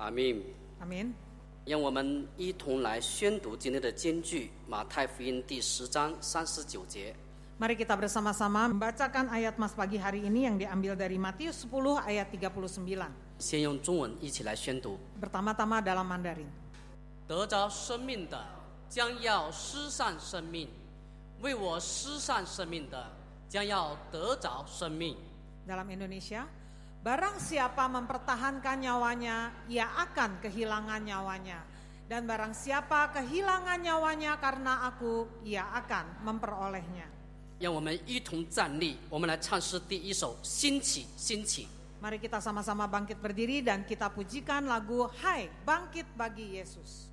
阿们。 Amin. 让我们一同来宣读今天的金句，马太福音第10章39节。 Mari kita bersama-sama membacakan ayat Mas pagi hari ini yang diambil dari Matius 10 ayat 39. 先用中文一起来宣读。 Pertama-tama dalam Mandarin. 得着生命的，将要失散生命；为我失散生命的，将要得着生命。 Dalam Indonesia, barang siapa mempertahankan nyawanya, ia akan kehilangan nyawanya. Dan barang siapa kehilangan nyawanya karena aku, ia akan memperolehnya. 让我们一同站立，我们来唱诗第1首《兴起，兴起》。 Mari kita sama-sama bangkit berdiri dan kita pujikan lagu Hai Bangkit Bagi Yesus.